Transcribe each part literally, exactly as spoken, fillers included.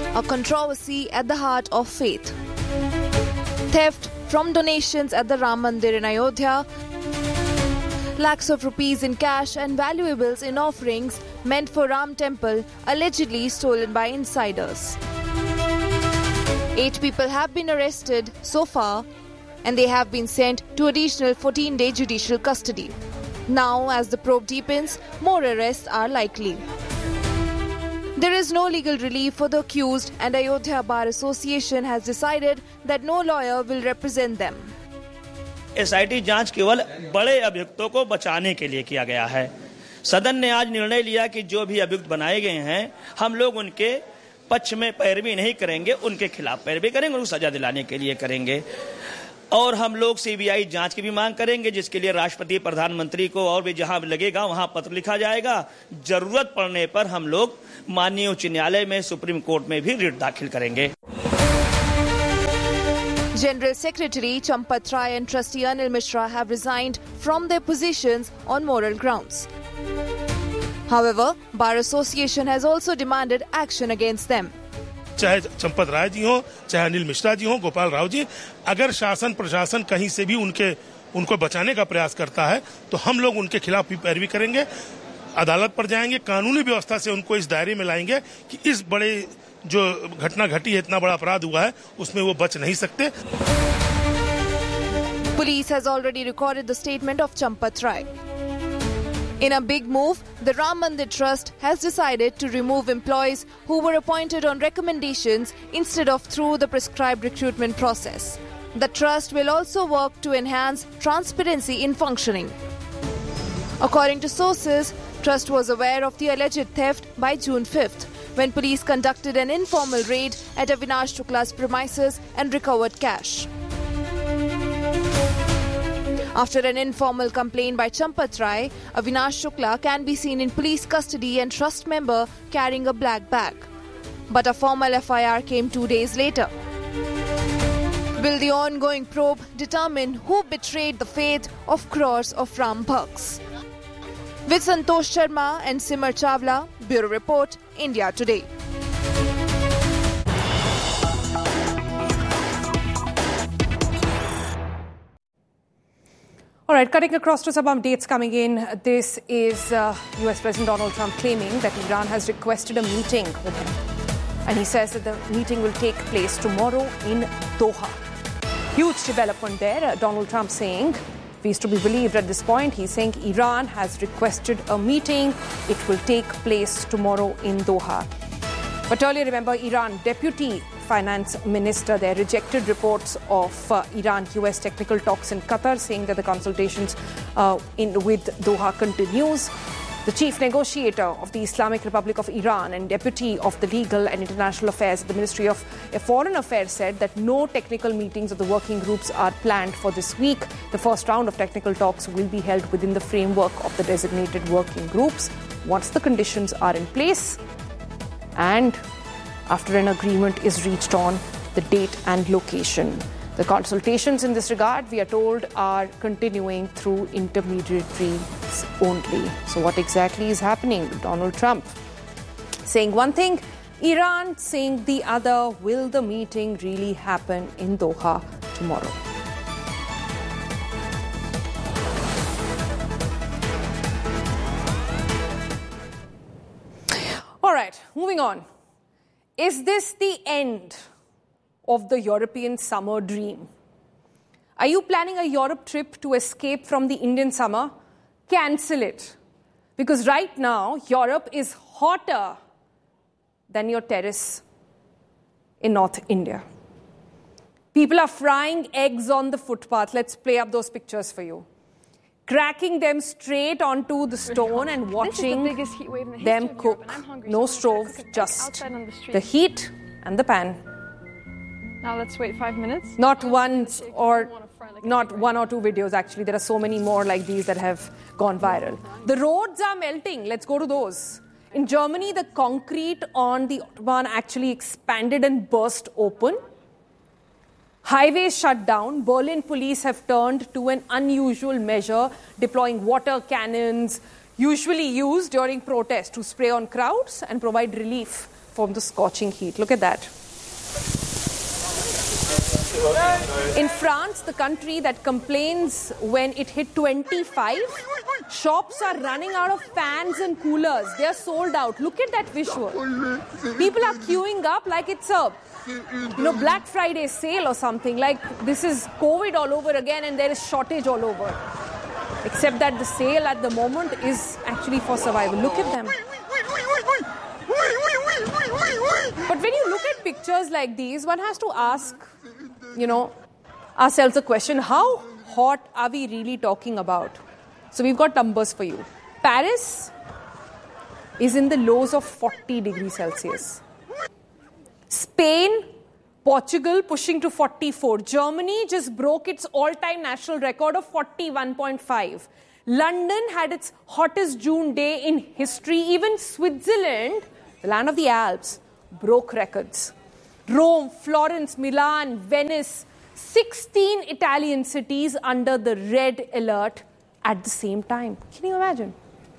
a controversy at the heart of faith. Theft from donations at the Ram Mandir in Ayodhya, lakhs of rupees in cash and valuables in offerings meant for Ram Temple allegedly stolen by insiders. Eight people have been arrested so far and they have been sent to additional fourteen-day judicial custody. Now, as the probe deepens, more arrests are likely. There is no legal relief for the accused and Ayodhya Bar Association has decided that no lawyer will represent them. SIT जांच केवल बड़े अभियुक्तों को बचाने के लिए किया गया है। सदन ने आज निर्णय लिया कि जो भी अभियुक्त बनाए गए हैं, हम लोग उनके पक्ष में पैरवी नहीं करेंगे, उनके खिलाफ पैरवी करेंगे, उनको सजा दिलाने के लिए करेंगे। और हम लोग सीबीआई जांच की भी मांग करेंगे, जिसके लिए राष्ट्रपति, प्रधानमंत्री को और भी जहां लगेगा वहां पत्र लिखा जाएगा। जरूरत पड़ने पर हम लोग माननीय उच्च न्यायालय में, सुप्रीम कोर्ट में भी रिट दाखिल करेंगे। General Secretary Champat Rai and Trustee Anil Mishra have resigned from their positions on moral grounds. However, Bar Association has also demanded action against them. चाहे चंपत राय जी हो, चाहे अनिल मिश्रा जी हो, गोपाल राव जी, अगर शासन प्रशासन कहीं से भी उनके उनको बचाने का प्रयास करता है तो हम लोग उनके खिलाफ भी पैरवी करेंगे, अदालत पर जाएंगे, कानूनी व्यवस्था से उनको इस दायरे में लाएंगे कि इस बड़े जो घटना घटी है, इतना बड़ा अपराध हुआ है, उसमें वो बच नहीं सकते। Police has already recorded the statement of Champat Rai. In a big move, the Ram Mandir Trust has decided to remove employees who were appointed on recommendations instead of through the prescribed recruitment process. The trust will also work to enhance transparency in functioning. According to sources, Trust was aware of the alleged theft by June fifth, when police conducted an informal raid at Avinash Shukla's premises and recovered cash. After an informal complaint by Champat Rai, Avinash Shukla can be seen in police custody and trust member carrying a black bag. But a formal F I R came two days later. Will the ongoing probe determine who betrayed the faith of crores of Ram Bhakts? With Santosh Sharma and Simar Chawla, Bureau Report, India Today. All right, cutting across to some updates coming in. This is uh, U S President Donald Trump claiming that Iran has requested a meeting with him. And he says that the meeting will take place tomorrow in Doha. Huge development there. Uh, Donald Trump saying, if he's to be believed at this point, he's saying Iran has requested a meeting. It will take place tomorrow in Doha. But earlier, remember, Iran Deputy Finance Minister there rejected reports of uh, Iran-U S technical talks in Qatar, saying that the consultations uh, in, with Doha continues. The chief negotiator of the Islamic Republic of Iran and deputy of the Legal and International Affairs at the Ministry of Foreign Affairs said that no technical meetings of the working groups are planned for this week. The first round of technical talks will be held within the framework of the designated working groups once the conditions are in place and after an agreement is reached on the date and location. The consultations in this regard, we are told, are continuing through intermediaries only. So what exactly is happening? Donald Trump saying one thing, Iran saying the other. Will the meeting really happen in Doha tomorrow? All right, moving on. Is this the end of the European summer dream? Are you planning a Europe trip to escape from the Indian summer? Cancel it. Because right now, Europe is hotter than your terrace in North India. People are frying eggs on the footpath. Let's play up those pictures for you. Cracking them straight onto the stone and watching the them cook. No stove, just the, the heat and the pan. Now let's wait five minutes. Not once or not one or two videos, actually. There are so many more like these that have gone viral. The roads are melting. Let's go to those. In Germany, the concrete on the Autobahn actually expanded and burst open. Highways shut down. Berlin police have turned to an unusual measure, deploying water cannons, usually used during protests to spray on crowds and provide relief from the scorching heat. Look at that. In France, the country that complains when it hit twenty-five, shops are running out of fans and coolers. They are sold out. Look at that visual. People are queuing up like it's a, you know, Black Friday sale or something. Like this is COVID all over again and there is shortage all over. Except that the sale at the moment is actually for survival. Look at them. But when you look at pictures like these, one has to ask, you know, ourselves a question. How hot are we really talking about? So we've got numbers for you. Paris is in the lows of forty degrees Celsius. Spain, Portugal pushing to forty-four. Germany just broke its all-time national record of forty-one point five. London had its hottest June day in history. Even Switzerland, the land of the Alps, broke records. Rome, Florence, Milan, Venice, sixteen Italian cities under the red alert at the same time. Can you imagine?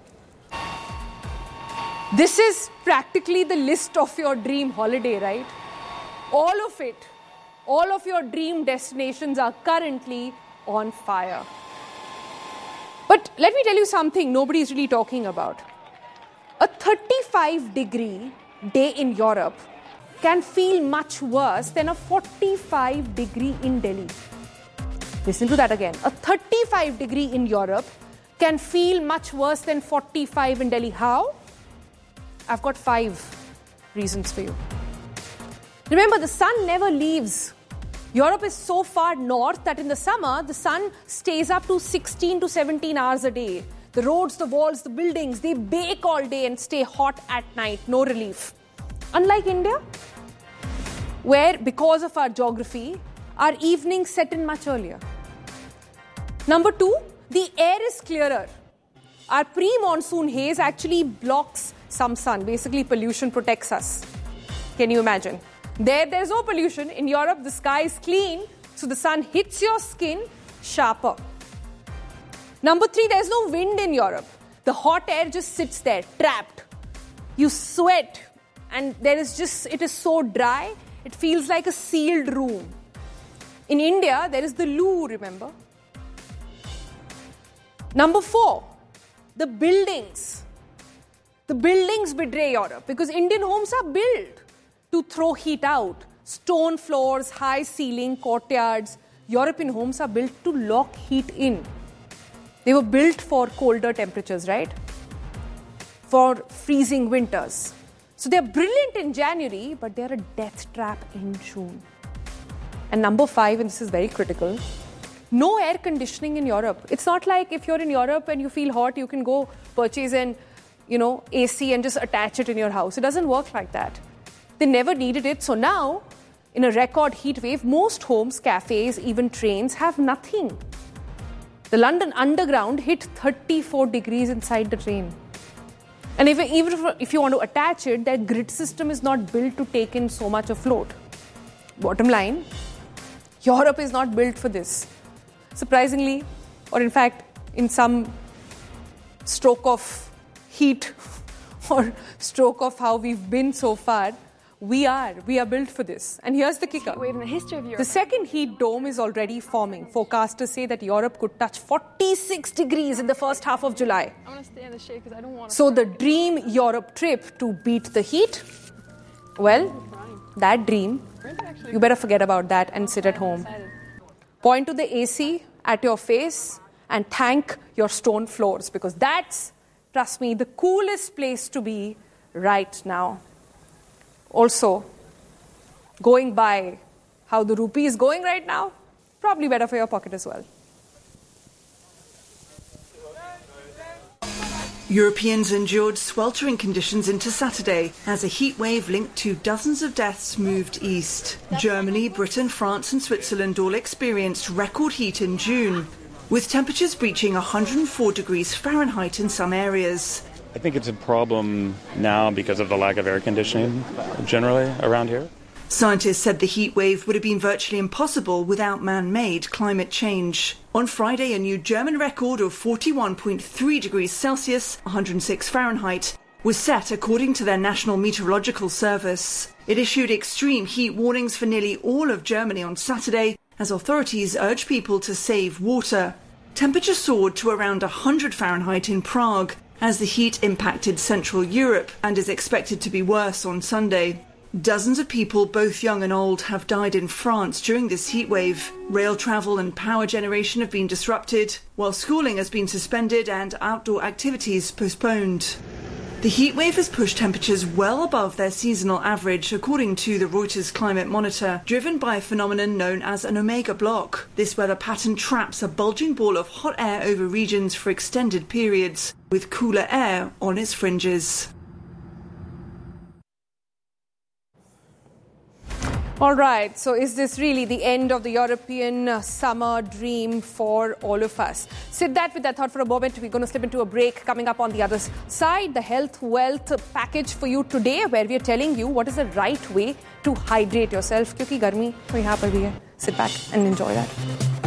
This is practically the list of your dream holiday, right? All of it, all of your dream destinations are currently on fire. But let me tell you something nobody is really talking about. A thirty-five degree day in Europe can feel much worse than a forty-five degree in Delhi. Listen to that again. A thirty-five degree in Europe can feel much worse than forty-five in Delhi. How? I've got five reasons for you. Remember, the sun never leaves. Europe is so far north that in the summer, the sun stays up to sixteen to seventeen hours a day. The roads, the walls, the buildings, they bake all day and stay hot at night. No relief. Unlike India, where because of our geography, our evenings set in much earlier. Number two, the air is clearer. Our pre-monsoon haze actually blocks some sun. Basically, pollution protects us. Can you imagine? There, there's no pollution. In Europe, the sky is clean, so the sun hits your skin sharper. Number three, there's no wind in Europe. The hot air just sits there, trapped. You sweat, and there is just, it is so dry, it feels like a sealed room. In India, there is the loo, remember? Number four, the buildings. The buildings betray Europe because Indian homes are built to throw heat out. Stone floors, high ceiling, courtyards. European homes are built to lock heat in. They were built for colder temperatures, right? For freezing winters. So they're brilliant in January, but they're a death trap in June. And number five, and this is very critical, no air conditioning in Europe. It's not like if you're in Europe and you feel hot, you can go purchase an, you know, A C and just attach it in your house. It doesn't work like that. They never needed it. So now, in a record heat wave, most homes, cafes, even trains have nothing. The London Underground hit thirty-four degrees inside the train. And if, even if, if you want to attach it, their grid system is not built to take in so much afloat. Bottom line, Europe is not built for this. Surprisingly, or in fact, in some stroke of heat or stroke of how we've been so far, we are. We are built for this. And here's the kicker. Wave in the history of Europe. The second heat dome is already forming. Forecasters say that Europe could touch forty-six degrees in the first half of July. I want to stay in the shade because I don't want to. So the dream Europe trip to beat the heat, well, that dream, you better forget about that and sit at home. Point to the A C at your face and thank your stone floors because that's, trust me, the coolest place to be right now. Also, going by how the rupee is going right now, probably better for your pocket as well. Europeans endured sweltering conditions into Saturday as a heat wave linked to dozens of deaths moved east. Germany, Britain, France and Switzerland all experienced record heat in June, with temperatures breaching one hundred four degrees Fahrenheit in some areas. I think it's a problem now because of the lack of air conditioning generally around here. Scientists said the heat wave would have been virtually impossible without man-made climate change. On Friday, a new German record of forty-one point three degrees Celsius, one hundred six Fahrenheit, was set according to their National Meteorological Service. It issued extreme heat warnings for nearly all of Germany on Saturday, as authorities urged people to save water. Temperatures soared to around one hundred Fahrenheit in Prague, as the heat impacted Central Europe and is expected to be worse on Sunday. Dozens of people, both young and old, have died in France during this heatwave. Rail travel and power generation have been disrupted, while schooling has been suspended and outdoor activities postponed. The heatwave has pushed temperatures well above their seasonal average, according to the Reuters climate monitor, driven by a phenomenon known as an omega block. This weather pattern traps a bulging ball of hot air over regions for extended periods, with cooler air on its fringes. All right, so is this really the end of the European uh, summer dream for all of us? Sit that with that thought for a moment. We're going to slip into a break. Coming up on the other side, the health wealth package for you today, where we are telling you what is the right way to hydrate yourself. Because garmi to yahan par bhi hai. Sit back and enjoy that.